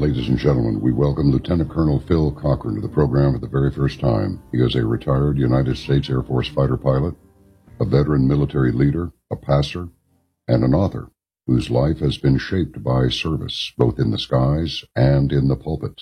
ladies and gentlemen, we welcome Lieutenant Colonel Phil Cochran to the program for the very first time. He is a retired United States Air Force fighter pilot, a veteran military leader, a pastor, and an author whose life has been shaped by service, both in the skies and in the pulpit.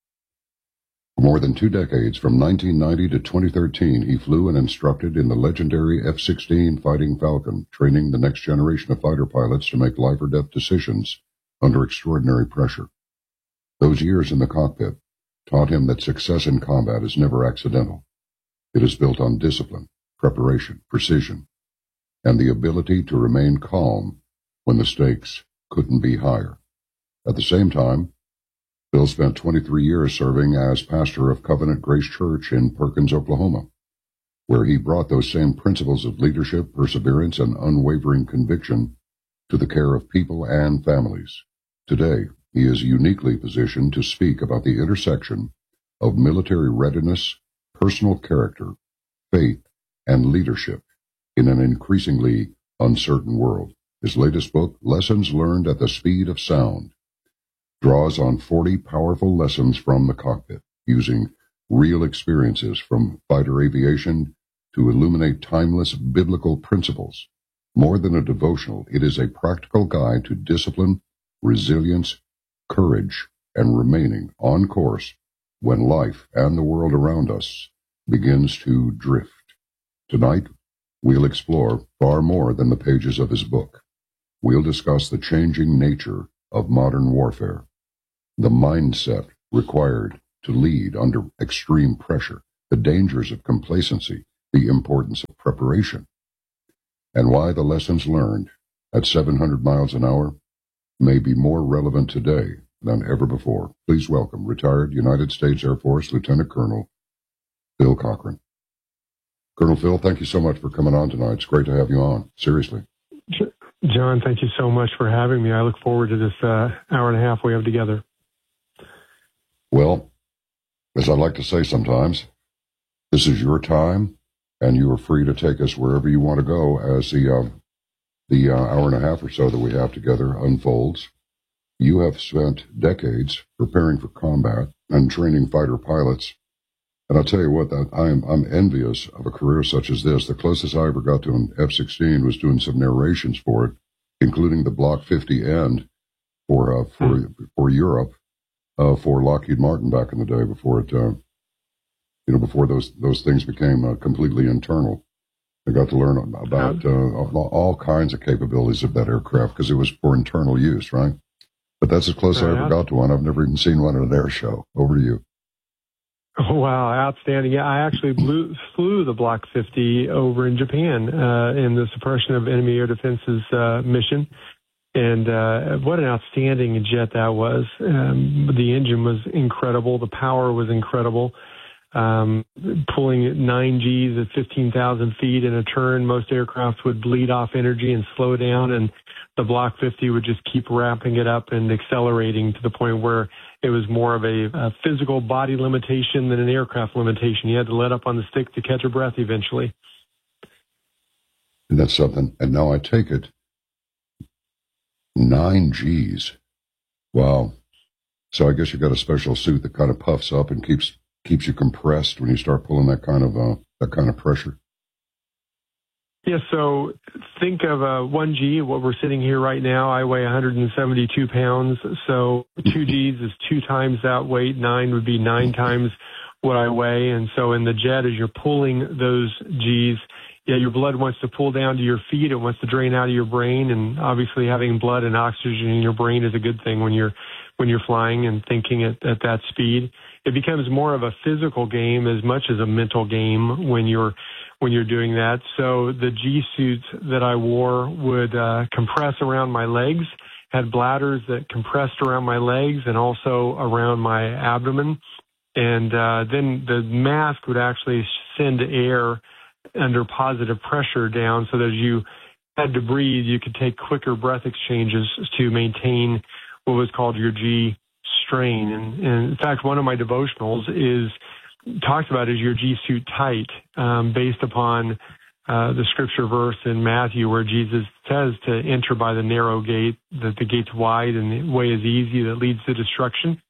For more than 2 decades, from 1990 to 2013, he flew and instructed in the legendary F-16 Fighting Falcon, training the next generation of fighter pilots to make life-or-death decisions under extraordinary pressure. Those years in the cockpit taught him that success in combat is never accidental. It is built on discipline, preparation, precision, and the ability to remain calm when the stakes couldn't be higher. At the same time, Bill spent 23 years serving as pastor of Covenant Grace Church in Perkins, Oklahoma, where he brought those same principles of leadership, perseverance, and unwavering conviction to the care of people and families. Today, he is uniquely positioned to speak about the intersection of military readiness, personal character, faith, and leadership in an increasingly uncertain world. His latest book, Lessons Learned at the Speed of Sound, draws on 40 powerful lessons from the cockpit, using real experiences from fighter aviation to illuminate timeless biblical principles. More than a devotional, it is a practical guide to discipline, resilience, courage, and remaining on course when life and the world around us begins to drift. Tonight, we'll explore far more than the pages of his book. We'll discuss the changing nature of modern warfare, the mindset required to lead under extreme pressure, the dangers of complacency, the importance of preparation, and why the lessons learned at 700 miles an hour may be more relevant today than ever before. Please welcome retired United States Air Force Lieutenant Colonel Phil Cochran. Colonel Phil, thank you so much for coming on tonight. It's great to have you on. Seriously. John, thank you so much for having me. I look forward to this hour and a half we have together. Well, as I like to say sometimes, this is your time, and you are free to take us wherever you want to go as the hour and a half or so that we have together unfolds. You have spent decades preparing for combat and training fighter pilots, and I'll tell you what, that I'm envious of a career such as this. The closest I ever got to an F-16 was doing some narrations for it, including the Block 50 end for Europe, for Lockheed Martin back in the day, before it, before those things became completely internal. I got to learn about all kinds of capabilities of that aircraft because it was for internal use, right? But that's as close as I ever got to one. I've never even seen one at an air show. Over to you. Oh, wow, outstanding. Yeah, I actually flew the Block 50 over in Japan in the suppression of enemy air defenses mission. And what an outstanding jet that was. The engine was incredible. The power was incredible. Pulling at 9 Gs at 15,000 feet in a turn, most aircraft would bleed off energy and slow down, and the Block 50 would just keep ramping it up and accelerating to the point where it was more of a physical body limitation than an aircraft limitation. You had to let up on the stick to catch a breath eventually. And that's something. And now I take it, 9 Gs. Wow. So I guess you got a special suit that kind of puffs up and keeps you compressed when you start pulling that kind of pressure. Yeah, so think of 1 G, what we're sitting here right now. I weigh 172 pounds, so 2 Gs is 2 times that weight. 9 would be 9 times what I weigh. And so in the jet, as you're pulling those Gs, yeah, your blood wants to pull down to your feet. It wants to drain out of your brain. And obviously having blood and oxygen in your brain is a good thing when you're flying and thinking at that speed. It becomes more of a physical game as much as a mental game when you're doing that. So the G suits that I wore would compress around my legs, had bladders that compressed around my legs and also around my abdomen. And then the mask would actually send air under positive pressure down so that as you had to breathe, you could take quicker breath exchanges to maintain what was called your G strain. And in fact, one of my devotionals talks about is your G suit tight, based upon the scripture verse in Matthew where Jesus says to enter by the narrow gate, that the gate's wide and the way is easy that leads to destruction.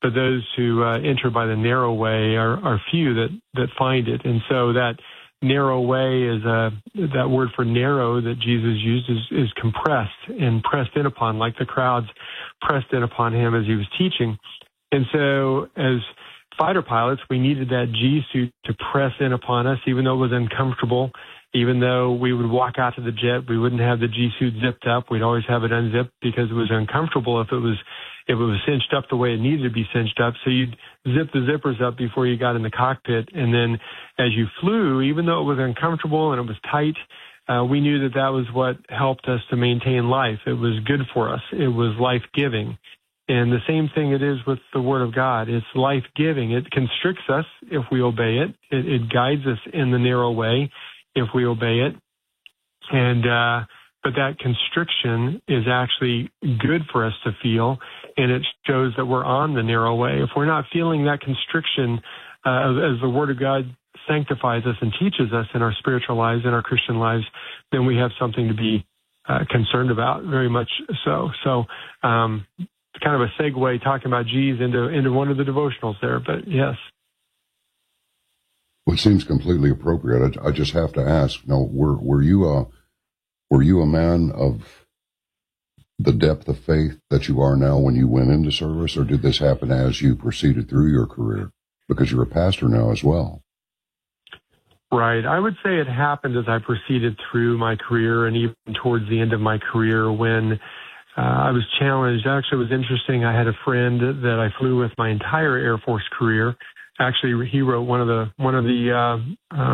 but those who enter by the narrow way are few that find it. And so that narrow way is that word for narrow that Jesus used is compressed and pressed in upon, like the crowds pressed in upon him as he was teaching. And so as fighter pilots, we needed that G suit to press in upon us, even though it was uncomfortable. Even though we would walk out to the jet, we wouldn't have the G suit zipped up. We'd always have it unzipped because it was uncomfortable if it was cinched up the way it needed to be cinched up. So you'd zip the zippers up before you got in the cockpit. And then as you flew, even though it was uncomfortable and it was tight, we knew that was what helped us to maintain life. It was good for us. It was life-giving. And the same thing it is with the Word of God. It's life-giving. It constricts us if we obey it. It guides us in the narrow way if we obey it. And but that constriction is actually good for us to feel, and it shows that we're on the narrow way. If we're not feeling that constriction, as the Word of God sanctifies us and teaches us in our spiritual lives, in our Christian lives, then we have something to be concerned about, very much so. So it's kind of a segue talking about G's into one of the devotionals there, but yes. Well, it seems completely appropriate. I just have to ask, were you a man of the depth of faith that you are now when you went into service, or did this happen as you proceeded through your career? Because you're a pastor now as well. Right. I would say it happened as I proceeded through my career and even towards the end of my career when I was challenged. Actually, it was interesting. I had a friend that I flew with my entire Air Force career. Actually, he wrote one of the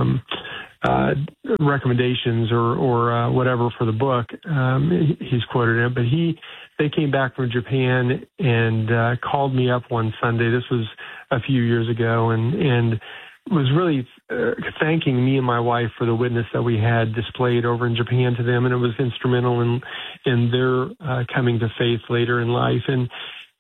recommendations or whatever for the book. He's quoted it, but they came back from Japan and called me up one Sunday. This was a few years ago, and was really thanking me and my wife for the witness that we had displayed over in Japan to them, and it was instrumental in their coming to faith later in life. And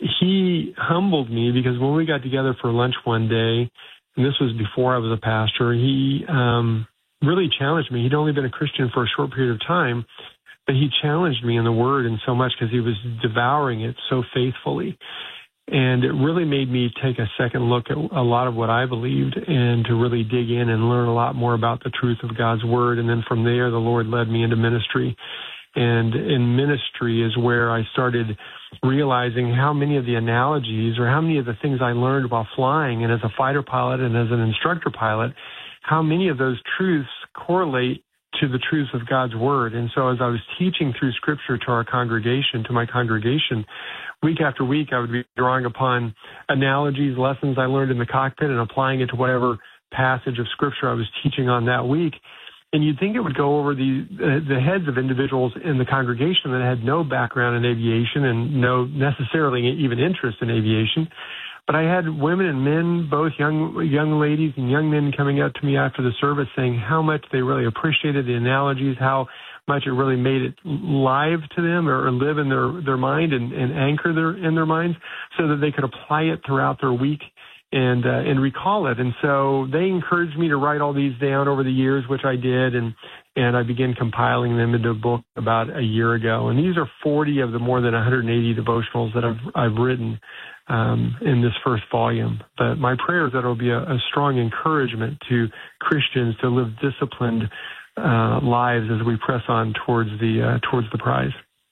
he humbled me because when we got together for lunch one day, and this was before I was a pastor, he really challenged me. He'd only been a Christian for a short period of time, but he challenged me in the Word and so much because he was devouring it so faithfully. And it really made me take a second look at a lot of what I believed and to really dig in and learn a lot more about the truth of God's Word. And then from there, the Lord led me into ministry. And in ministry is where I started realizing how many of the analogies or how many of the things I learned while flying and as a fighter pilot and as an instructor pilot, how many of those truths correlate to the truths of God's Word. And so as I was teaching through Scripture to my congregation, week after week, I would be drawing upon analogies, lessons I learned in the cockpit and applying it to whatever passage of Scripture I was teaching on that week. And you'd think it would go over the heads of individuals in the congregation that had no background in aviation and no necessarily even interest in aviation. But I had women and men, both young ladies and young men, coming up to me after the service saying how much they really appreciated the analogies, how much it really made it live to them or live in their mind and anchor in their minds so that they could apply it throughout their week and recall it. And so they encouraged me to write all these down over the years, which I did, and I began compiling them into a book about a year ago. And these are 40 of the more than 180 devotionals that I've written in this first volume. But my prayer is that it will be a strong encouragement to Christians to live disciplined lives as we press on towards the prize.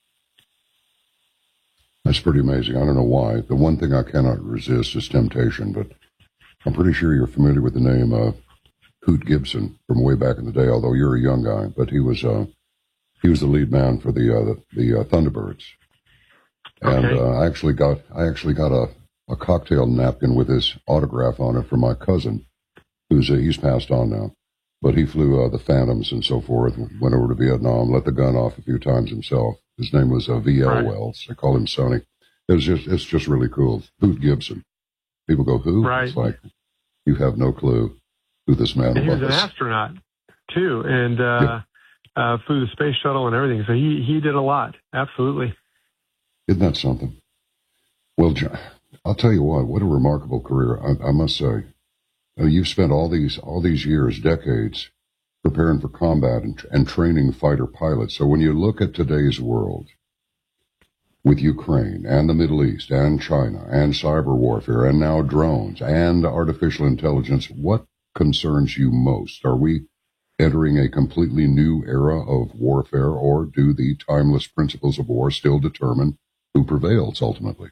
That's pretty amazing. I don't know why. The one thing I cannot resist is temptation, but I'm pretty sure you're familiar with the name Hoot Gibson from way back in the day, although you're a young guy, but he was the lead man for the Thunderbirds. And okay. I actually got a cocktail napkin with his autograph on it from my cousin, he's passed on now. But he flew the Phantoms and so forth, went over to Vietnam, let the gun off a few times himself. His name was V.L. Right. Wells. I call him Sonny. It's just really cool. Hoot Gibson. People go, who? Right. It's like, you have no clue who this man was. He was an astronaut, too, and flew the space shuttle and everything. So he did a lot. Absolutely. Isn't that something? Well, I'll tell you what a remarkable career, I must say. You've spent all these years, decades, preparing for combat and training fighter pilots. So when you look at today's world, with Ukraine and the Middle East and China and cyber warfare and now drones and artificial intelligence, what concerns you most? Are we entering a completely new era of warfare, or do the timeless principles of war still determine who prevails ultimately?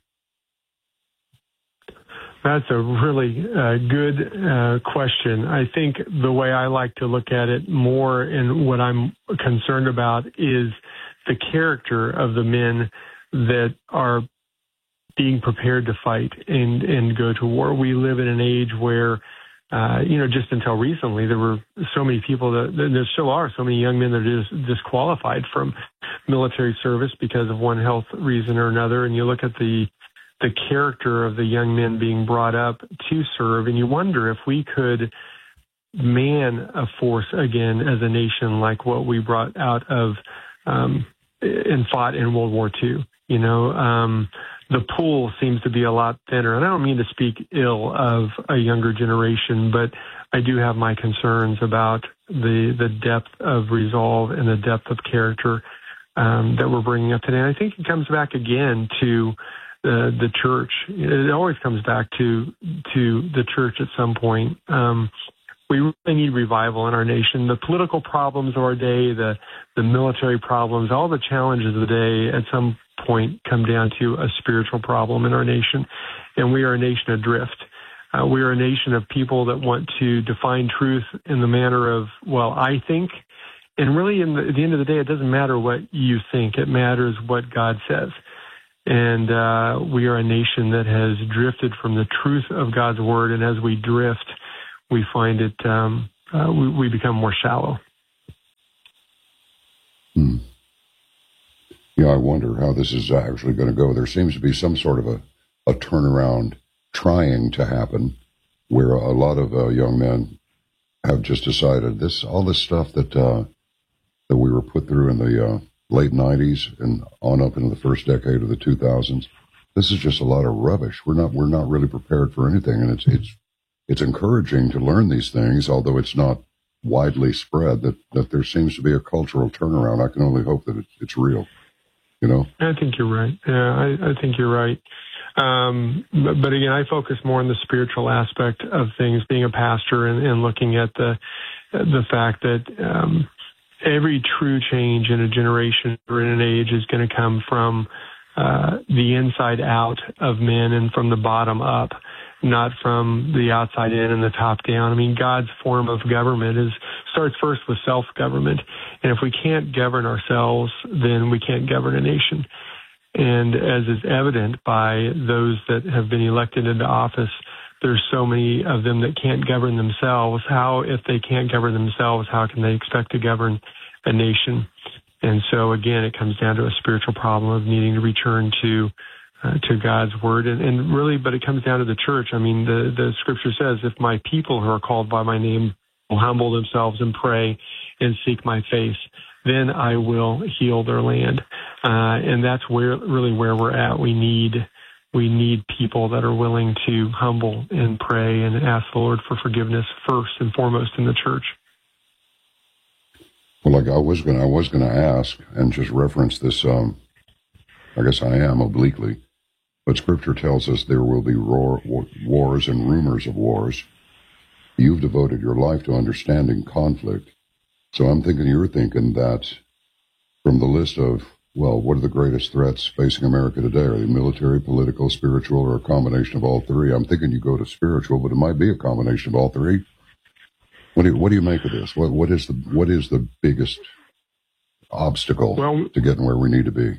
That's a really good question. I think the way I like to look at it more, and what I'm concerned about, is the character of the men that are being prepared to fight and go to war. We live in an age where, just until recently, there were so many people there still are so many young men that are just disqualified from military service because of one health reason or another. And you look at the character of the young men being brought up to serve, and you wonder if we could man a force again as a nation like what we brought out of and fought in World War II. The pool seems to be a lot thinner. And I don't mean to speak ill of a younger generation, but I do have my concerns about the depth of resolve and the depth of character that we're bringing up today. And I think it comes back again to the church. It always comes back to the church at some point. We really need revival in our nation. The political problems of our day, the military problems, all the challenges of the day at some point come down to a spiritual problem in our nation. And we are a nation adrift. We are a nation of people that want to define truth in the manner of, well, I think. And really, at the end of the day, it doesn't matter what you think. It matters what God says. And we are a nation that has drifted from the truth of God's word. And as we drift, we find it, we become more shallow. Yeah, I wonder how this is actually going to go. There seems to be some sort of a turnaround trying to happen, where a lot of young men have just decided all this stuff that we were put through in the late 90s and on up into the first decade of the 2000s. This is just a lot of rubbish. We're not really prepared for anything, and it's encouraging to learn these things, although it's not widely spread. That there seems to be a cultural turnaround. I can only hope that it's real. I think you're right. Yeah, I think you're right. But again, I focus more on the spiritual aspect of things, being a pastor and looking at the fact that every true change in a generation or in an age is going to come from the inside out of men and from the bottom up, not from the outside in and the top down. I mean, God's form of government starts first with self-government. And if we can't govern ourselves, then we can't govern a nation. And as is evident by those that have been elected into office, there's so many of them that can't govern themselves. If they can't govern themselves, how can they expect to govern a nation? And so again, it comes down to a spiritual problem of needing to return to God's word, and really, but it comes down to the church. I mean, the scripture says, if my people who are called by my name will humble themselves and pray and seek my face, then I will heal their land. And that's where we're at. We need people that are willing to humble and pray and ask the Lord for forgiveness first and foremost in the church. Well, like I was going to ask and just reference this. I guess I am obliquely. But Scripture tells us there will be wars and rumors of wars. You've devoted your life to understanding conflict. So I'm thinking you're thinking that from the list of, well, what are the greatest threats facing America today? Are they military, political, spiritual, or a combination of all three? I'm thinking you go to spiritual, but it might be a combination of all three. What do you make of this? What is the biggest obstacle to getting where we need to be?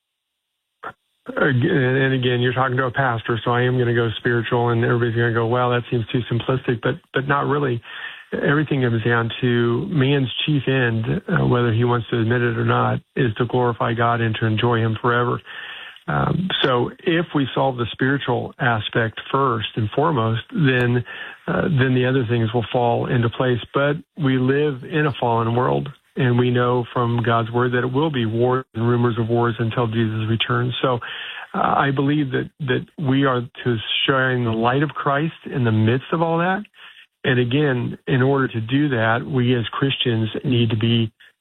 And again, you're talking to a pastor, so I am going to go spiritual, and everybody's going to go, well, that seems too simplistic, but not really. Everything comes down to man's chief end, whether he wants to admit it or not, is to glorify God and to enjoy him forever. So if we solve the spiritual aspect first and foremost, then the other things will fall into place. But we live in a fallen world, and we know from God's word that it will be wars and rumors of wars until Jesus returns. So I believe that we are to shine the light of Christ in the midst of all that. And again, in order to do that, we as Christians need to be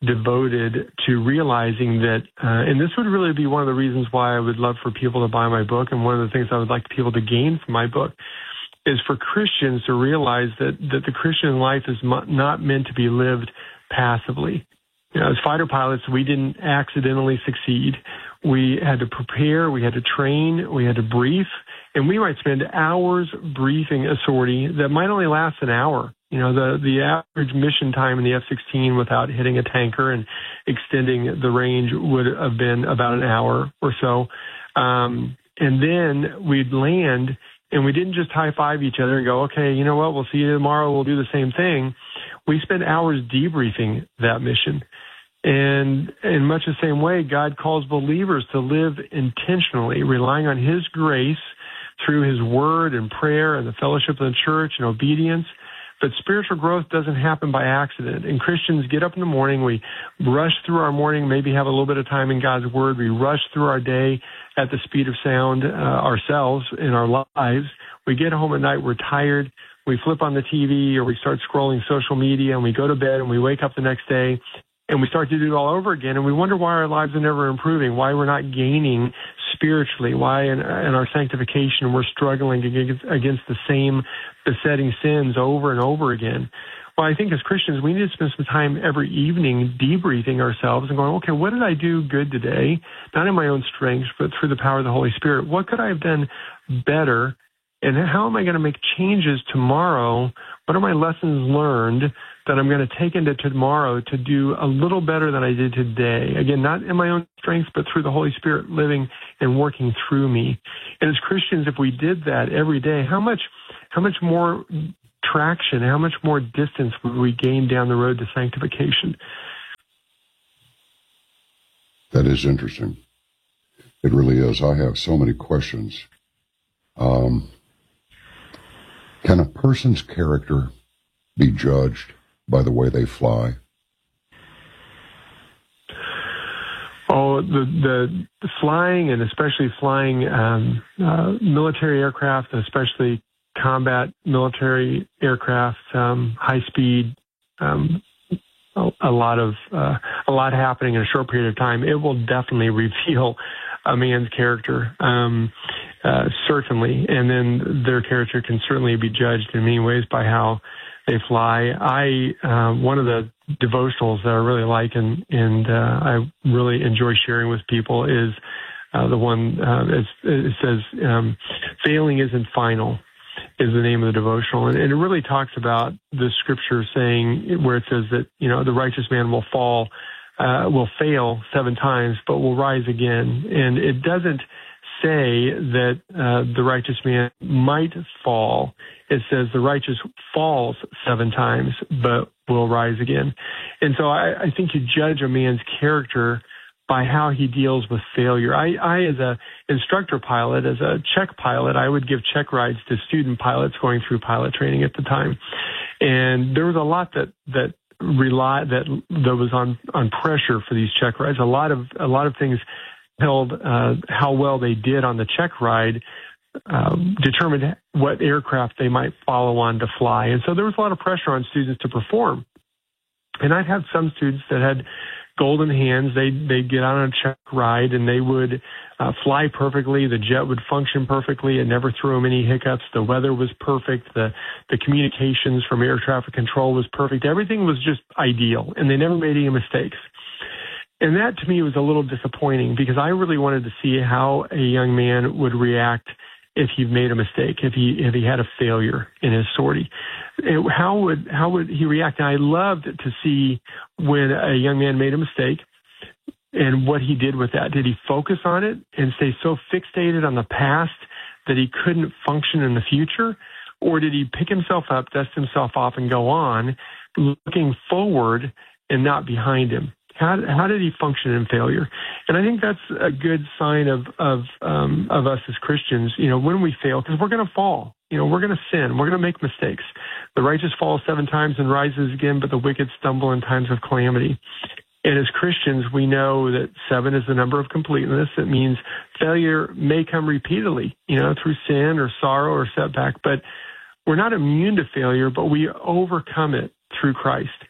devoted to realizing that, and this would really be one of the reasons why I would love for people to buy my book, and one of the things I would like people to gain from my book, is for Christians to realize that the Christian life is not meant to be lived passively. As fighter pilots, we didn't accidentally succeed. We had to prepare, we had to train, we had to brief, and we might spend hours briefing a sortie that might only last an hour. The average mission time in the F-16 without hitting a tanker and extending the range would have been about an hour or so. And then we'd land, and we didn't just high-five each other and go, okay, you know what, we'll see you tomorrow, we'll do the same thing. We spent hours debriefing that mission. And in much the same way, God calls believers to live intentionally, relying on His grace through His word and prayer and the fellowship of the church and obedience. But spiritual growth doesn't happen by accident. And Christians get up in the morning, we rush through our morning, maybe have a little bit of time in God's word. We rush through our day at the speed of sound ourselves in our lives. We get home at night, we're tired. We flip on the TV or we start scrolling social media, and we go to bed, and we wake up the next day and we start to do it all over again. And we wonder why our lives are never improving, why we're not gaining spiritually, why in our sanctification we're struggling against the same besetting sins over and over again. Well, I think as Christians, we need to spend some time every evening debriefing ourselves and going, okay, what did I do good today? Not in my own strength, but through the power of the Holy Spirit. What could I have done better? And how am I going to make changes tomorrow? What are my lessons learned that I'm going to take into tomorrow to do a little better than I did today? Again, not in my own strength, but through the Holy Spirit living and working through me. And as Christians, if we did that every day, how much more traction, how much more distance would we gain down the road to sanctification? That is interesting. It really is. I have so many questions. Can a person's character be judged by the way they fly? Oh, the flying, and especially flying military aircraft, especially combat military aircraft, high speed, a lot happening in a short period of time. It will definitely reveal a man's character, certainly, and then their character can certainly be judged in many ways by how they fly. One of the devotionals that I really like and I really enjoy sharing with people is the one, it says, failing isn't final, is the name of the devotional. And it really talks about the scripture saying, where it says that, the righteous man will fail 7 times, but will rise again. And it doesn't say that the righteous man might fall. It says the righteous falls 7 times, but will rise again. And so I think you judge a man's character by how he deals with failure. I as a instructor pilot, as a check pilot, I would give check rides to student pilots going through pilot training at the time. And there was a lot that was on pressure for these check rides. A lot of things held how well they did on the check ride determined what aircraft they might follow on to fly. And so there was a lot of pressure on students to perform. And I'd have some students that had golden hands. They'd get on a check ride and they would fly perfectly. The jet would function perfectly. It never threw them any hiccups. The weather was perfect. The communications from air traffic control was perfect. Everything was just ideal, and they never made any mistakes. And that to me was a little disappointing because I really wanted to see how a young man would react if he made a mistake, if he had a failure in his sortie. How would he react? And I loved to see when a young man made a mistake and what he did with that. Did he focus on it and stay so fixated on the past that he couldn't function in the future? Or did he pick himself up, dust himself off, and go on, looking forward and not behind him? How did he function in failure? And I think that's a good sign of us as Christians, when we fail, because we're going to fall. We're going to sin. We're going to make mistakes. The righteous falls 7 times and rises again, but the wicked stumble in times of calamity. And as Christians, we know that 7 is the number of completeness. It means failure may come repeatedly, through sin or sorrow or setback, but we're not immune to failure, but we overcome it through Christ.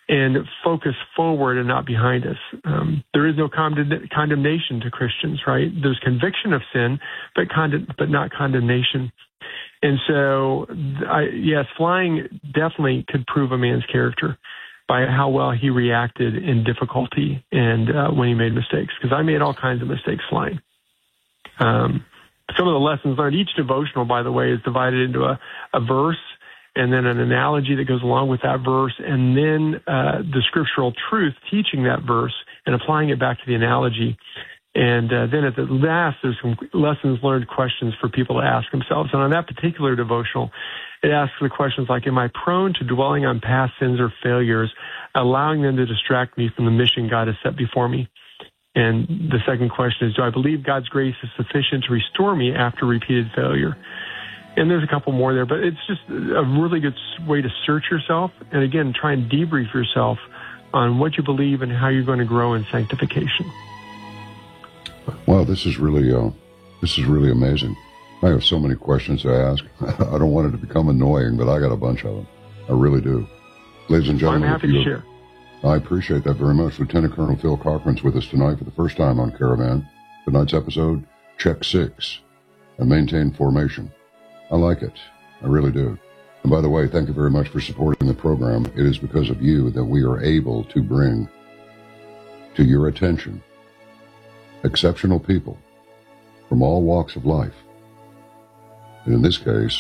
and focus forward and not behind us. There is no condemnation to Christians, right? There's conviction of sin, but not condemnation. And so, yes, flying definitely could prove a man's character by how well he reacted in difficulty and when he made mistakes. Because I made all kinds of mistakes flying. Some of the lessons learned, each devotional, by the way, is divided into a verse and then an analogy that goes along with that verse, and then the scriptural truth teaching that verse and applying it back to the analogy. And then at the last, there's some lessons learned questions for people to ask themselves. And on that particular devotional, it asks the questions like, am I prone to dwelling on past sins or failures, allowing them to distract me from the mission God has set before me? And the second question is, do I believe God's grace is sufficient to restore me after repeated failure? And there's a couple more there, but it's just a really good way to search yourself. And again, try and debrief yourself on what you believe and how you're going to grow in sanctification. Wow, this is really amazing. I have so many questions to ask. I don't want it to become annoying, but I got a bunch of them. I really do. Ladies and gentlemen, I'm happy to share. I appreciate that very much. Lieutenant Colonel Phil Cochran's with us tonight for the first time on Caravan. Tonight's episode, Check 6, and maintain formation. I like it. I really do. And by the way, thank you very much for supporting the program. It is because of you that we are able to bring to your attention exceptional people from all walks of life. And in this case,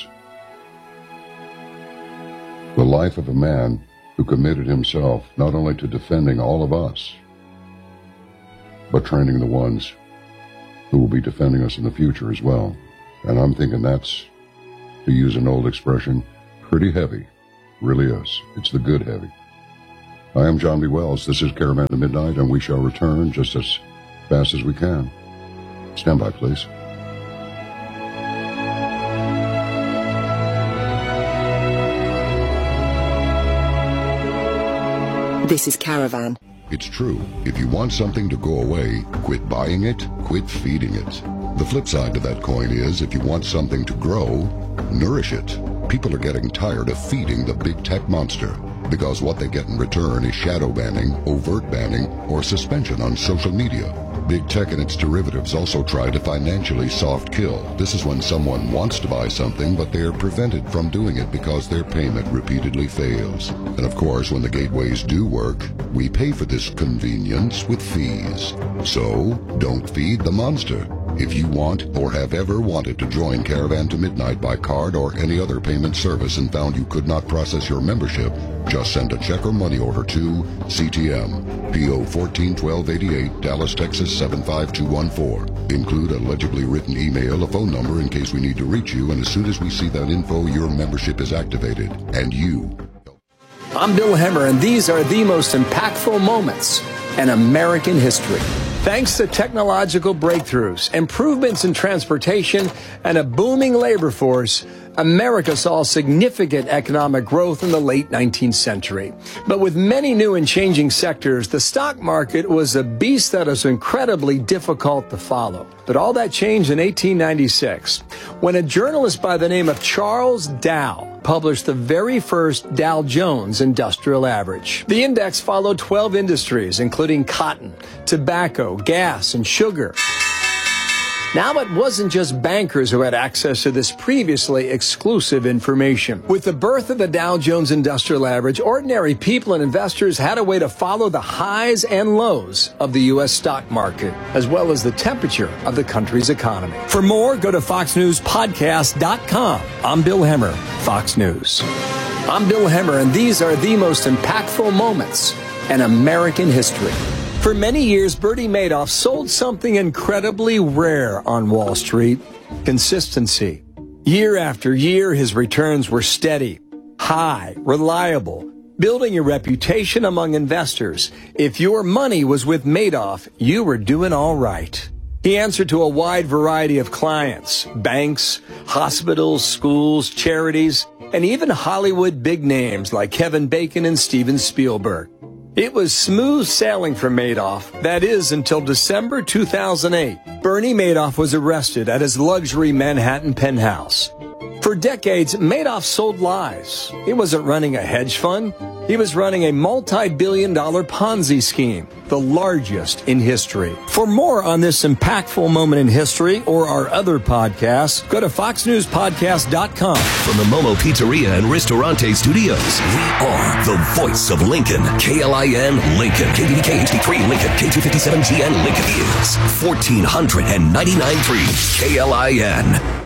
the life of a man who committed himself not only to defending all of us, but training the ones who will be defending us in the future as well. And I'm thinking that's, to use an old expression, pretty heavy. Really is. It's the good heavy. I am John B. Wells. This is Caravan to Midnight, and we shall return just as fast as we can. Stand by, please. This is Caravan. It's true. If you want something to go away, quit buying it, quit feeding it. The flip side to that coin is, if you want something to grow, nourish it. People are getting tired of feeding the big tech monster, because what they get in return is shadow banning, overt banning, or suspension on social media. Big tech and its derivatives also try to financially soft kill. This is when someone wants to buy something, but they are prevented from doing it because their payment repeatedly fails. And of course, when the gateways do work, we pay for this convenience with fees. So, don't feed the monster. If you want or have ever wanted to join Caravan to Midnight by card or any other payment service and found you could not process your membership, just send a check or money order to CTM, P.O. 141288, Dallas, Texas 75214. Include a legibly written email, a phone number in case we need to reach you, and as soon as we see that info, your membership is activated. And you. I'm Bill Hemmer, and these are the most impactful moments in American history. Thanks to technological breakthroughs, improvements in transportation, and a booming labor force, America saw significant economic growth in the late 19th century. But with many new and changing sectors, the stock market was a beast that was incredibly difficult to follow. But all that changed in 1896, when a journalist by the name of Charles Dow published the very first Dow Jones Industrial Average. The index followed 12 industries, including cotton, tobacco, gas, and sugar. Now it wasn't just bankers who had access to this previously exclusive information. With the birth of the Dow Jones Industrial Average, ordinary people and investors had a way to follow the highs and lows of the U.S. stock market, as well as the temperature of the country's economy. For more, go to FoxNewsPodcast.com. I'm Bill Hemmer, Fox News. I'm Bill Hemmer, and these are the most impactful moments in American history. For many years, Bernie Madoff sold something incredibly rare on Wall Street: consistency. Year after year, his returns were steady, high, reliable, building a reputation among investors. If your money was with Madoff, you were doing all right. He answered to a wide variety of clients: banks, hospitals, schools, charities, and even Hollywood big names like Kevin Bacon and Steven Spielberg. It was smooth sailing for Madoff, that is, until December 2008. Bernie Madoff was arrested at his luxury Manhattan penthouse. For decades, Madoff sold lies. He wasn't running a hedge fund. He was running a multi-billion-dollar Ponzi scheme, the largest in history. For more on this impactful moment in history or our other podcasts, go to foxnewspodcast.com. From the Momo Pizzeria and Ristorante Studios, we are the voice of Lincoln. KLIN Lincoln. KBDK HD3 Lincoln. K257GN Lincoln is 1499.3 KLIN.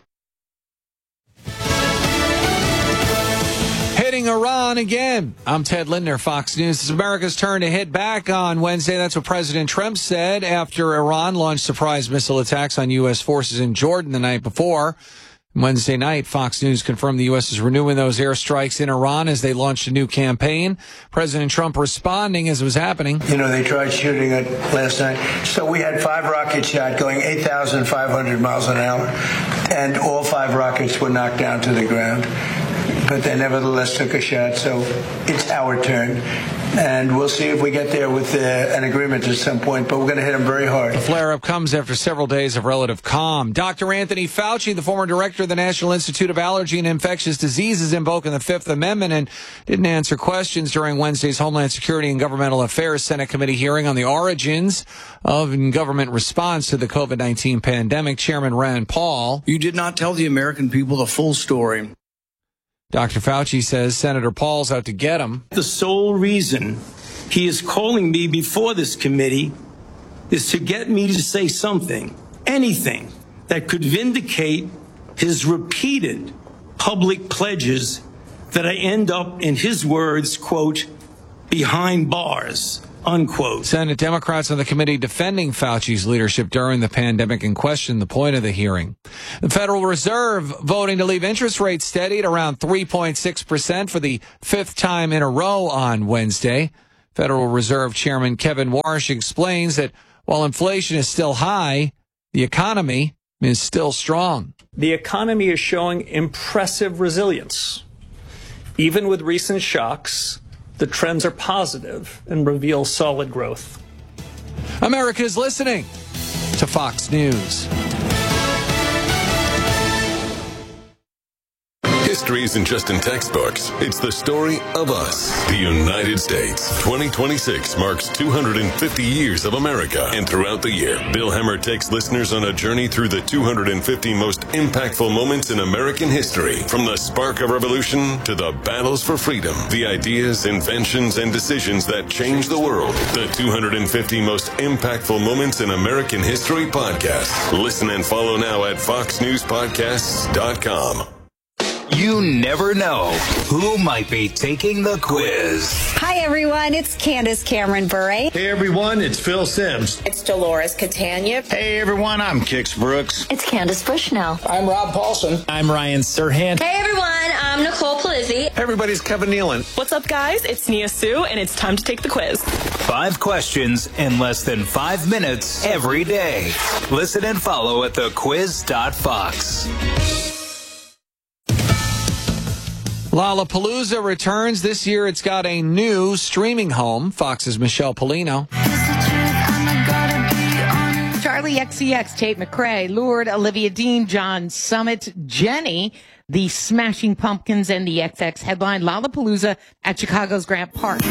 Hitting Iran again. I'm Ted Lindner, Fox News. It's America's turn to hit back on Wednesday. That's what President Trump said after Iran launched surprise missile attacks on U.S. forces in Jordan the night before. Wednesday night, Fox News confirmed the U.S. is renewing those airstrikes in Iran as they launched a new campaign. President Trump responding as it was happening. You know, they tried shooting it last night. So we had 5 rockets shot going 8,500 miles an hour, and all 5 rockets were knocked down to the ground. But they nevertheless took a shot, so it's our turn. And we'll see if we get there with an agreement at some point, but we're going to hit them very hard. The flare-up comes after several days of relative calm. Dr. Anthony Fauci, the former director of the National Institute of Allergy and Infectious Diseases, invoking the Fifth Amendment and didn't answer questions during Wednesday's Homeland Security and Governmental Affairs Senate Committee hearing on the origins of government response to the COVID-19 pandemic. Chairman Rand Paul. You did not tell the American people the full story. Dr. Fauci says Senator Paul's out to get him. The sole reason he is calling me before this committee is to get me to say something, anything, that could vindicate his repeated public pledges that I end up, in his words, quote, behind bars, unquote. Senate Democrats on the committee defending Fauci's leadership during the pandemic and questioned the point of the hearing. The Federal Reserve voting to leave interest rates steady at around 3.6% for the 5th time in a row on Wednesday. Federal Reserve Chairman Kevin Warsh explains that while inflation is still high, the economy is still strong. The economy is showing impressive resilience. Even with recent shocks, the trends are positive and reveal solid growth. America is listening to Fox News. History isn't just in textbooks. It's the story of us, the United States. 2026 marks 250 years of America. And throughout the year, Bill Hemmer takes listeners on a journey through the 250 most impactful moments in American history. From the spark of revolution to the battles for freedom, the ideas, inventions, and decisions that change the world. The 250 most impactful moments in American history podcast. Listen and follow now at foxnewspodcasts.com. You never know who might be taking the quiz. Hi, everyone. It's Candace Cameron Bure. Hey, everyone. It's Phil Sims. It's Dolores Catania. Hey, everyone. I'm Kix Brooks. It's Candace Bushnell. I'm Rob Paulson. I'm Ryan Serhant. Hey, everyone. I'm Nicole Palizzi. Hey, everybody's Kevin Nealon. What's up, guys? It's Nia Sue, and it's time to take the quiz. 5 questions in less than 5 minutes every day. Listen and follow at thequiz.fox. Lollapalooza returns. This year it's got a new streaming home. Fox's Michelle Polino. Charlie XCX, Tate McRae, Lorde, Olivia Dean, John Summit, Jenny, the Smashing Pumpkins, and the XX headline Lollapalooza at Chicago's Grant Park.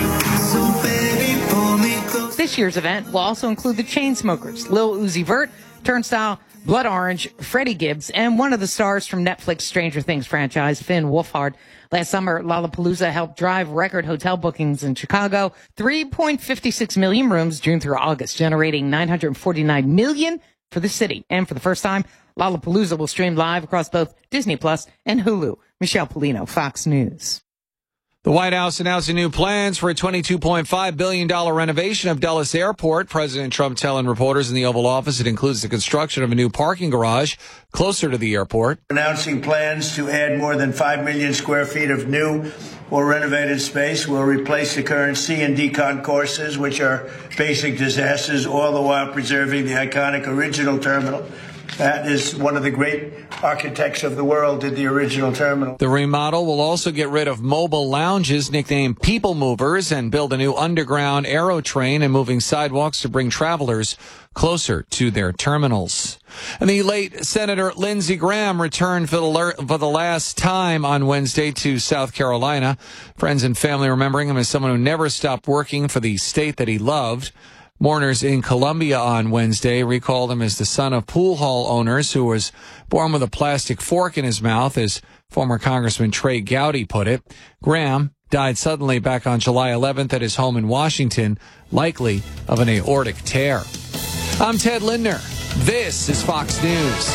This year's event will also include the Chainsmokers, Lil Uzi Vert, Turnstile, Blood Orange, Freddie Gibbs, and one of the stars from Netflix Stranger Things franchise, Finn Wolfhard. Last summer, Lollapalooza helped drive record hotel bookings in Chicago, 3.56 million rooms June through August, generating $949 million for the city. And for the first time, Lollapalooza will stream live across both Disney Plus and Hulu. Michelle Polino, Fox News. The White House announcing new plans for a $22.5 billion renovation of Dulles Airport. President Trump telling reporters in the Oval Office it includes the construction of a new parking garage closer to the airport. Announcing plans to add more than 5 million square feet of new or renovated space will replace the current C and D concourses, which are basic disasters, all the while preserving the iconic original terminal That is one of the great architects of the world, did the original terminal. The remodel will also get rid of mobile lounges nicknamed People Movers and build a new underground aero train and moving sidewalks to bring travelers closer to their terminals. And the late Senator Lindsey Graham returned for the last time on Wednesday to South Carolina. Friends and family remembering him as someone who never stopped working for the state that he loved. Mourners in Columbia on Wednesday recalled him as the son of pool hall owners who was born with a plastic fork in his mouth, as former Congressman Trey Gowdy put it. Graham died suddenly back on July 11th at his home in Washington, likely of an aortic tear. I'm Ted Lindner. This is Fox News.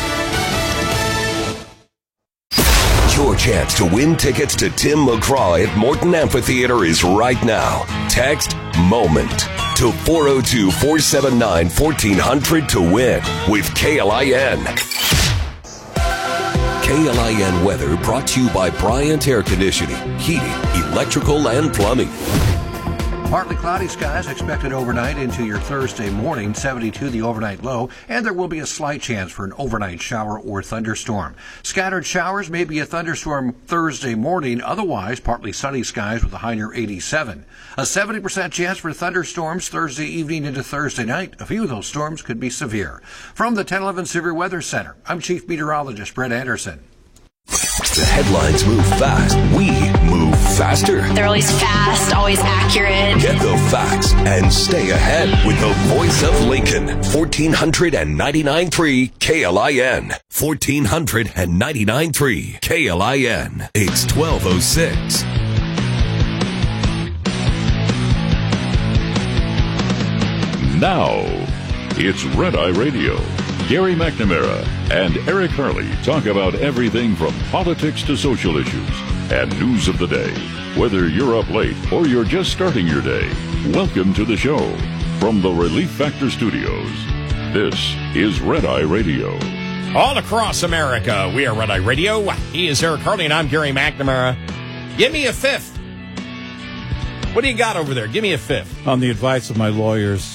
Your chance to win tickets to Tim McGraw at Morton Amphitheater is right now. Text MOMENT to 402-479-1400 to win with KLIN. KLIN weather brought to you by Bryant Air Conditioning, Heating, Electrical, and Plumbing. Partly cloudy skies expected overnight into your Thursday morning, 72 the overnight low, and there will be a slight chance for an overnight shower or thunderstorm. Scattered showers, maybe a thunderstorm Thursday morning, otherwise partly sunny skies with a high near 87. A 70% chance for thunderstorms Thursday evening into Thursday night. A few of those storms could be severe. From the 1011 Severe Weather Center, I'm Chief Meteorologist Brett Anderson. The headlines move fast. We move faster. They're always fast, always accurate. Get the facts and stay ahead with the voice of Lincoln. 1499.3 KLIN. 1499.3 KLIN. It's 12:06. Now, it's Red Eye Radio. Gary McNamara and Eric Harley talk about everything from politics to social issues and news of the day. Whether you're up late or you're just starting your day, welcome to the show. From the Relief Factor Studios, this is Red Eye Radio. All across America, we are Red Eye Radio. He is Eric Harley, and I'm Gary McNamara. Give me a fifth. What do you got over there? Give me a fifth. On the advice of my lawyers,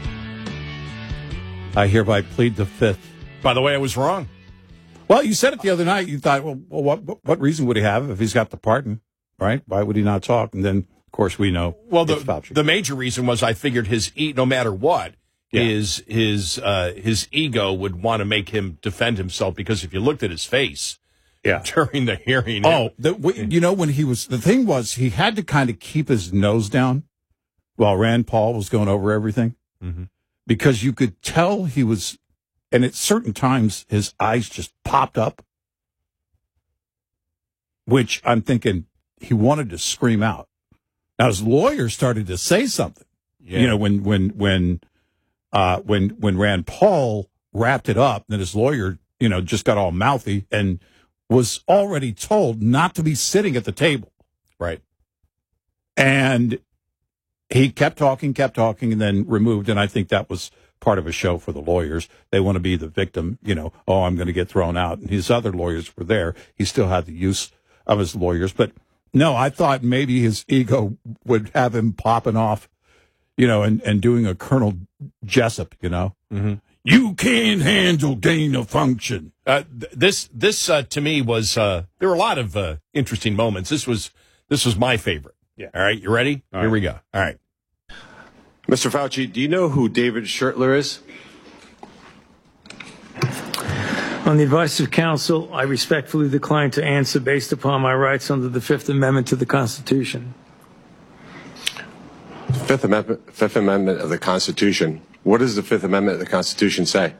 I hereby plead the fifth. By the way, I was wrong. Well, you said it the other night. You thought, well, what reason would he have if he's got the pardon, right? Why would he not talk? And then, of course, we know. Well, the major reason was I figured no matter what, his ego would want to make him defend himself, because if you looked at his face during the hearing. When he was, the thing was, he had to kind of keep his nose down while Rand Paul was going over everything. Mm-hmm. Because you could tell he was, and at certain times his eyes just popped up, which I'm thinking he wanted to scream out. Now his lawyer started to say something. Yeah. You know, when Rand Paul wrapped it up, then his lawyer, just got all mouthy and was already told not to be sitting at the table. Right. And he kept talking, and then removed. And I think that was part of a show for the lawyers. They want to be the victim, I'm going to get thrown out. And his other lawyers were there. He still had the use of his lawyers. But no, I thought maybe his ego would have him popping off, and doing a Colonel Jessup, Mm-hmm. You can't handle gain of function. This to me was, there were a lot of interesting moments. This was my favorite. Yeah. All right, you ready? All Here right. we go. All right. Mr. Fauci, do you know who David Schertler is? On the advice of counsel, I respectfully decline to answer based upon my rights under the Fifth Amendment to the Constitution. Fifth Amendment of the Constitution. What does the Fifth Amendment of the Constitution say?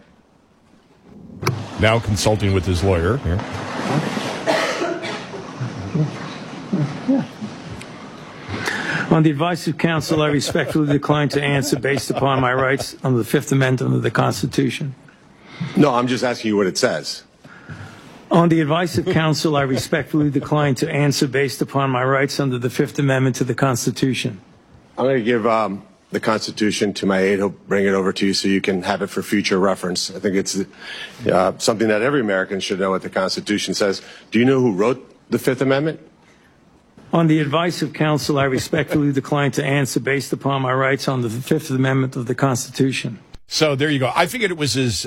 Now consulting with his lawyer here. On the advice of counsel, I respectfully decline to answer based upon my rights under the Fifth Amendment of the Constitution. No, I'm just asking you what it says. On the advice of counsel, I respectfully decline to answer based upon my rights under the Fifth Amendment to the Constitution. I'm going to give the Constitution to my aide. He'll bring it over to you so you can have it for future reference. I think it's something that every American should know what the Constitution says. Do you know who wrote the Fifth Amendment? On the advice of counsel, I respectfully decline to answer based upon my rights under the Fifth Amendment of the Constitution. So there you go. I figured it was his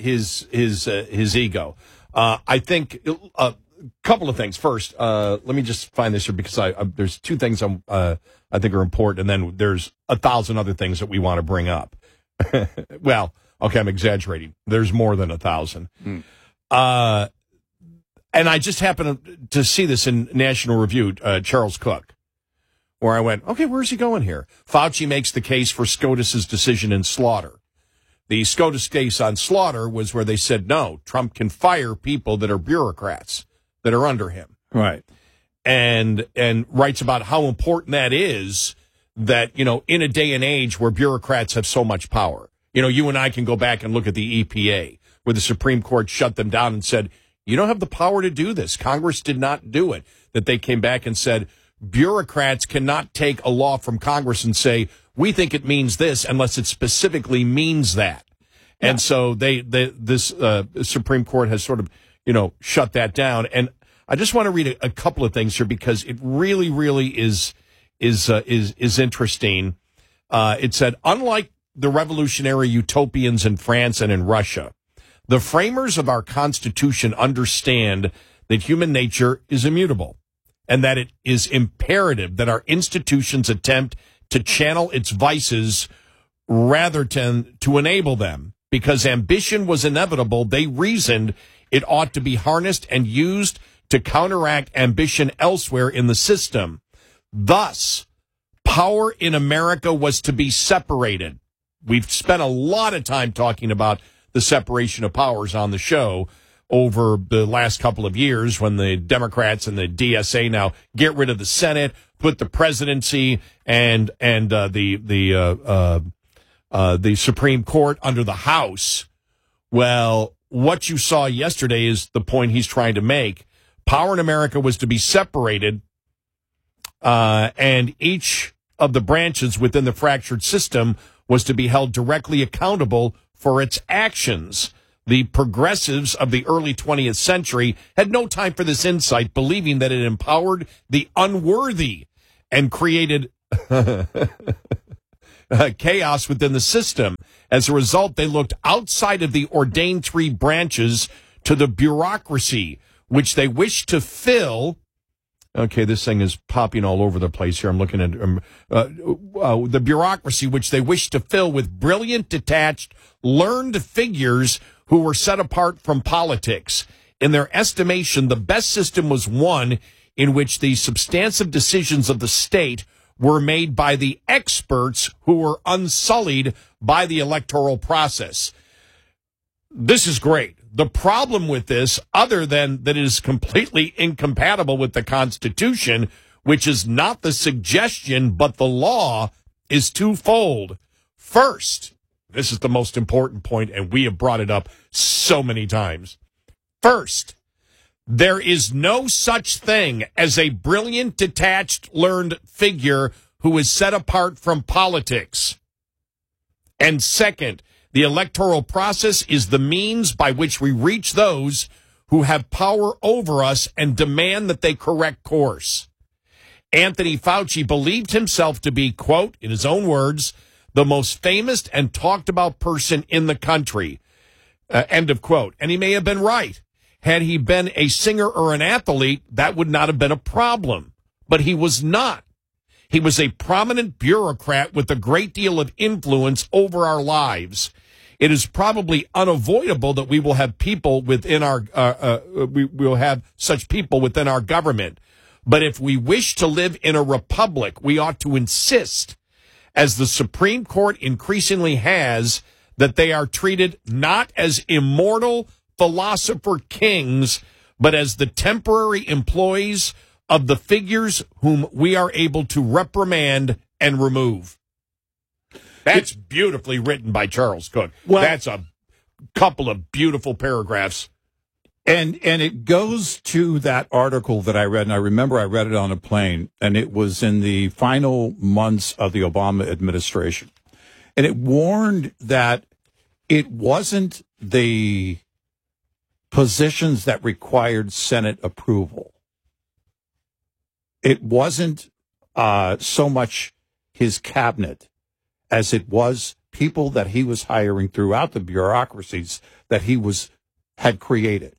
ego. I think a couple of things. First, let me just find this here because there's two things I think are important, and then there's 1,000 other things that we want to bring up. Well, okay, I'm exaggerating. There's more than 1,000. And I just happened to see this in National Review, Charles Cook, where I went, okay, where's he going here? Fauci makes the case for SCOTUS's decision in Slaughter. The SCOTUS case on Slaughter was where they said, no, Trump can fire people that are bureaucrats that are under him. Right. And writes about how important that is that, in a day and age where bureaucrats have so much power. You and I can go back and look at the EPA, where the Supreme Court shut them down and said, you don't have the power to do this. Congress did not do it. That they came back and said, bureaucrats cannot take a law from Congress and say, we think it means this unless it specifically means that. Yeah. And so this Supreme Court has sort of, shut that down. And I just want to read a couple of things here because it really, really is interesting. It said, unlike the revolutionary utopians in France and in Russia, the framers of our Constitution understand that human nature is immutable and that it is imperative that our institutions attempt to channel its vices rather than to enable them. Because ambition was inevitable, they reasoned it ought to be harnessed and used to counteract ambition elsewhere in the system. Thus, power in America was to be separated. We've spent a lot of time talking about the separation of powers on the show over the last couple of years when the Democrats and the DSA now get rid of the Senate, put the presidency and the Supreme Court under the House. Well, what you saw yesterday is the point he's trying to make. Power in America was to be separated, and each of the branches within the fractured system was to be held directly accountable for its actions. The progressives of the early 20th century had no time for this insight, believing that it empowered the unworthy and created chaos within the system. As a result, they looked outside of the ordained three branches to the bureaucracy, which they wished to fill. Okay, this thing is popping all over the place here. I'm looking at the bureaucracy, which they wished to fill with brilliant, detached, learned figures who were set apart from politics. In their estimation, the best system was one in which the substantive decisions of the state were made by the experts who were unsullied by the electoral process. This is great. The problem with this, other than that it is completely incompatible with the Constitution, which is not the suggestion but the law, is twofold. First, this is the most important point, and we have brought it up so many times. First, there is no such thing as a brilliant, detached, learned figure who is set apart from politics. And second, the electoral process is the means by which we reach those who have power over us and demand that they correct course. Anthony Fauci believed himself to be, quote, in his own words, the most famous and talked about person in the country, end of quote. And he may have been right. Had he been a singer or an athlete, that would not have been a problem. But he was not. He was a prominent bureaucrat with a great deal of influence over our lives. It is probably unavoidable that we will have people within our we will have such people within our government. But if we wish to live in a republic, we ought to insist, as the Supreme Court increasingly has, that they are treated not as immortal philosopher kings, but as the temporary employees of the figures whom we are able to reprimand and remove. That's beautifully written by Charles Cook. Well, that's a couple of beautiful paragraphs. And it goes to that article that I read, and I remember I read it on a plane, and it was in the final months of the Obama administration. And it warned that it wasn't the positions that required Senate approval. It wasn't so much his cabinet as it was people that he was hiring throughout the bureaucracies that he had created.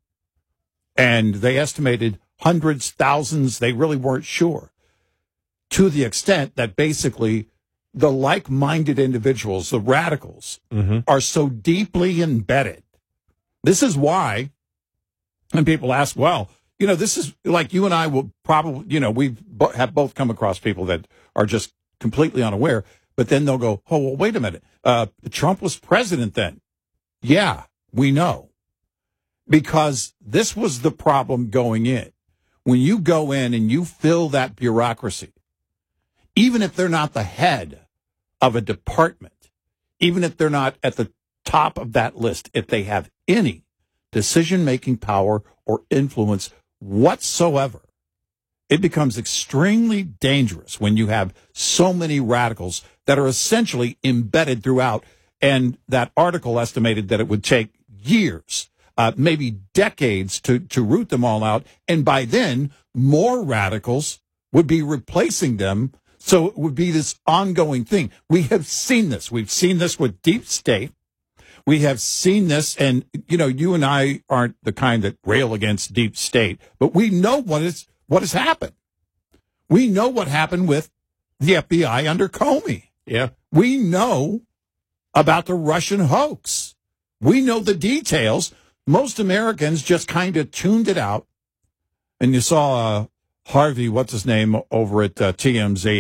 And they estimated hundreds, thousands, they really weren't sure, to the extent that basically the like-minded individuals, the radicals, are so deeply embedded. This is why, and people ask, well, this is like you and I will probably, we have both come across people that are just completely unaware, but then they'll go, oh, well, wait a minute. Trump was president then. Yeah, we know. Because this was the problem going in. When you go in and you fill that bureaucracy, even if they're not the head of a department, even if they're not at the top of that list, if they have any decision-making power or influence whatsoever, it becomes extremely dangerous when you have so many radicals that are essentially embedded throughout. And that article estimated that it would take years, maybe decades to root them all out. And by then, more radicals would be replacing them. So it would be this ongoing thing. We have seen this. We've seen this with deep state. We have seen this, and, you and I aren't the kind that rail against deep state, but we know what has happened. We know what happened with the FBI under Comey. Yeah. We know about the Russian hoax. We know the details. Most Americans just kind of tuned it out. And you saw Harvey, what's his name, over at TMZ,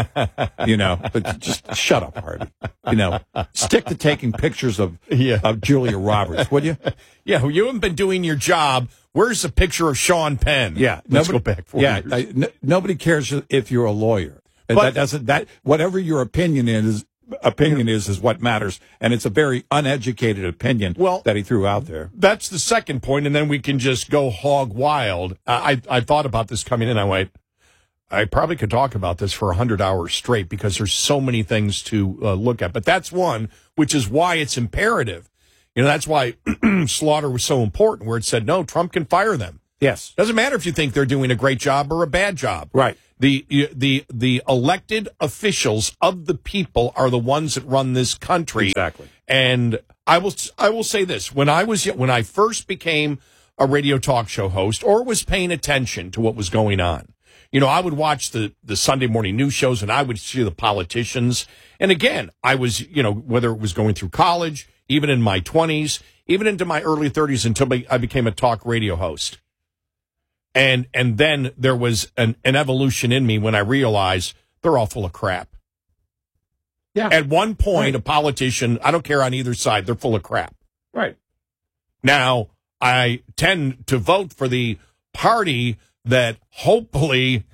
but just shut up, Harvey. Stick to taking pictures of Julia Roberts, would you? Yeah, you haven't been doing your job. Where's the picture of Sean Penn? Yeah. Let's go back 4 years. Nobody cares if you're a lawyer. But whatever your opinion is what matters. And it's a very uneducated opinion that he threw out there. That's the second point, and then we can just go hog wild. I thought about this coming in. I went, I probably could talk about this for 100 hours straight because there's so many things to look at. But that's one, which is why it's imperative. That's why Slaughter was so important, where it said, no, Trump can fire them. Yes. Doesn't matter if you think they're doing a great job or a bad job. Right. The elected officials of the people are the ones that run this country. Exactly. And I will say this: when I first became a radio talk show host or was paying attention to what was going on, I would watch the Sunday morning news shows and I would see the politicians. And again, I was, whether it was going through college, even in my 20s, even into my early 30s until I became a talk radio host. And then there was an evolution in me when I realized they're all full of crap. Yeah. At one point, a politician, I don't care on either side, they're full of crap. Right. Now, I tend to vote for the party that hopefully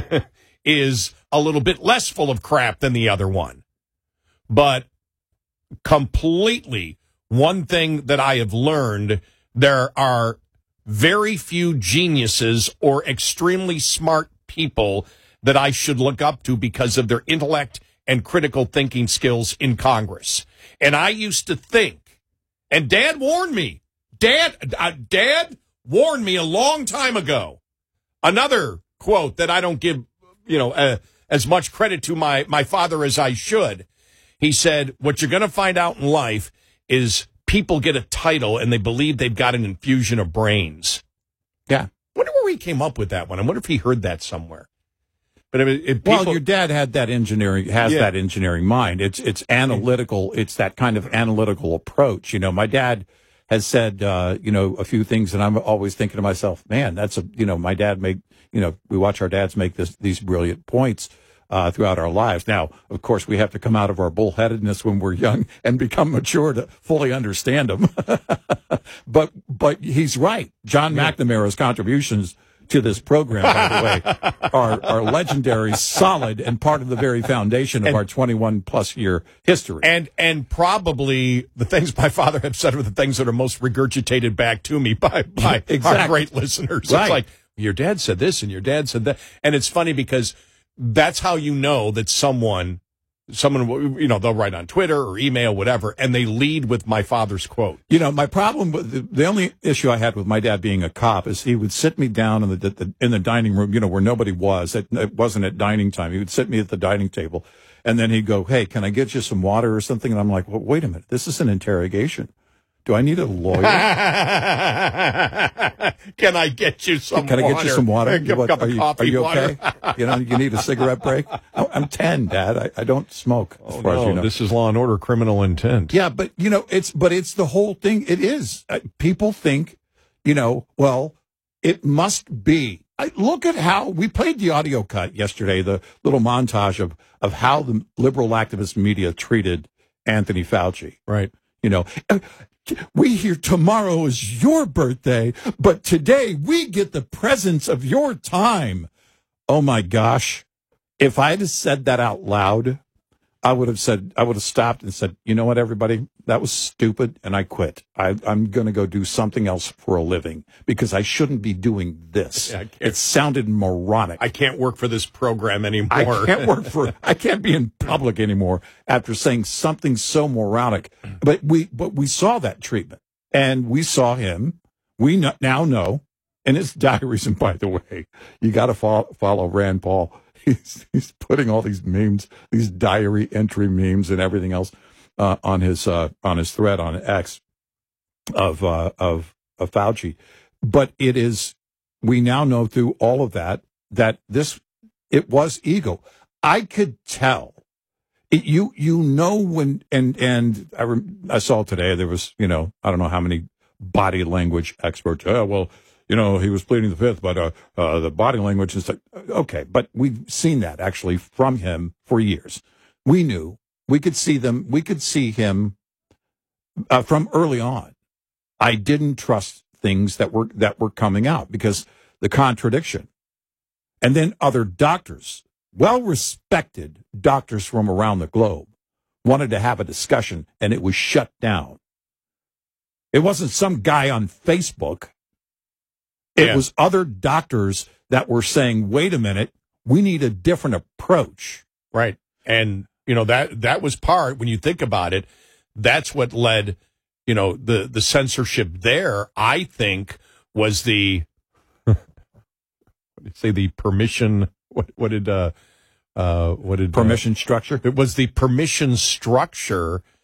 is a little bit less full of crap than the other one. But completely, one thing that I have learned, there are very few geniuses or extremely smart people that I should look up to because of their intellect and critical thinking skills in Congress. And I used to think, and Dad warned me, Dad warned me a long time ago. Another quote that I don't give, as much credit to my father as I should. He said, what you're going to find out in life is people get a title and they believe they've got an infusion of brains. Yeah. I wonder where he came up with that one. I wonder if he heard that somewhere. But your dad had that that engineering mind. It's analytical. It's that kind of analytical approach. My dad has said, a few things, and I'm always thinking to myself, man, my dad we watch our dads make these brilliant points throughout our lives. Now, of course, we have to come out of our bullheadedness when we're young and become mature to fully understand them. But he's right. John McNamara's contributions to this program, by the way, are legendary, solid, and part of the very foundation of our 21-plus year history. And probably the things my father had said are the things that are most regurgitated back to me by exactly. our great listeners. Right. It's like, your dad said this and your dad said that. And it's funny because that's how you know that someone, they'll write on Twitter or email, whatever, and they lead with my father's quote. My problem with the only issue I had with my dad being a cop is he would sit me down in the dining room, where nobody was. It wasn't at dining time. He would sit me at the dining table, And then he'd go, hey, can I get you some water or something? And I'm like, well, wait a minute. This is an interrogation. Do I need a lawyer? Can I get you some water? Can I get you some water? Are you okay? You need a cigarette break? I'm 10, Dad. I don't smoke, as far as you know. This is Law and Order criminal intent. Yeah, but, it's the whole thing. It is. People think, well, it must be. Look at how we played the audio cut yesterday, the little montage of how the liberal activist media treated Anthony Fauci. Right. We hear tomorrow is your birthday, but today we get the presents of your time. Oh my gosh. If I had said that out loud, I would have stopped and said, you know what, everybody, that was stupid, and I quit. I'm going to go do something else for a living because I shouldn't be doing this. Yeah, it sounded moronic. I can't work for this program anymore. I can't be in public anymore after saying something so moronic. But we saw that treatment, and we saw him. We now know, and his diaries. And by the way, you got to follow Rand Paul. He's putting all these memes, these diary entry memes, and everything else on his thread on X of Fauci. But it is, we now know through all of that it was ego. I could tell. When and I saw today there was I don't know how many body language experts. He was pleading the fifth, but the body language is like, okay. But we've seen that actually from him for years. We knew we could see them. We could see him from early on. I didn't trust things that were coming out because the contradiction. And then other doctors, well-respected doctors from around the globe, wanted to have a discussion, and it was shut down. It wasn't some guy on Facebook. It was other doctors that were saying, wait a minute, we need a different approach. Right. And, that was part, when you think about it, that's what led, the censorship there, I think, was the, the permission, what did permission structure? It was the permission structure